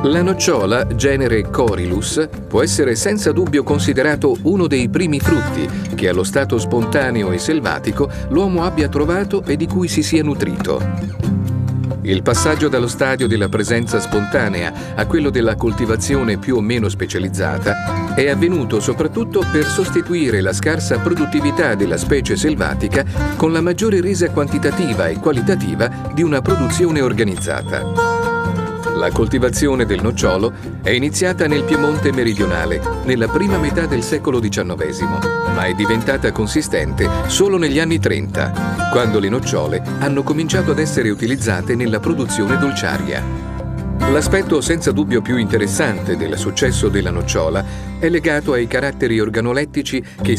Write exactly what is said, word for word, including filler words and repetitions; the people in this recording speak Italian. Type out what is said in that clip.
La nocciola, genere Corylus, può essere senza dubbio considerato uno dei primi frutti che allo stato spontaneo e selvatico l'uomo abbia trovato e di cui si sia nutrito. Il passaggio dallo stadio della presenza spontanea a quello della coltivazione più o meno specializzata è avvenuto soprattutto per sostituire la scarsa produttività della specie selvatica con la maggiore resa quantitativa e qualitativa di una produzione organizzata. La coltivazione del nocciolo è iniziata nel Piemonte meridionale, nella prima metà del secolo diciannovesimo, ma è diventata consistente solo negli anni trenta, quando le nocciole hanno cominciato ad essere utilizzate nella produzione dolciaria. L'aspetto senza dubbio più interessante del successo della nocciola è legato ai caratteri organolettici che